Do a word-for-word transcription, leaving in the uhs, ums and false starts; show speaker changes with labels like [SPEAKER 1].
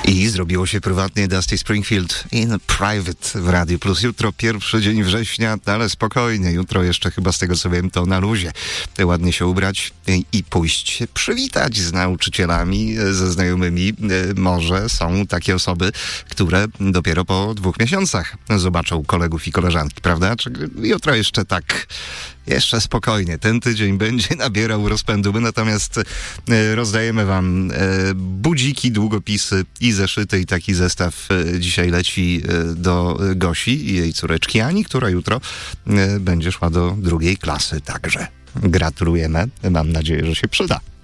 [SPEAKER 1] I zrobiło się prywatnie. Dusty Springfield in Private w Radiu Plus. Jutro pierwszy dzień września, ale spokojnie. Jutro jeszcze chyba z tego co wiem to na luzie. Ładnie się ubrać i pójść się przywitać z nauczycielami, ze znajomymi. Może są takie osoby, które dopiero po dwóch miesiącach zobaczą kolegów i koleżanki, prawda? Czy jutro jeszcze tak... Jeszcze spokojnie. Ten tydzień będzie nabierał rozpędu. My natomiast e, rozdajemy wam e, budziki, długopisy i zeszyty i taki zestaw e, dzisiaj leci e, do Gosi i jej córeczki Ani, która jutro e, będzie szła do drugiej klasy. Także gratulujemy. Mam nadzieję, że się przyda.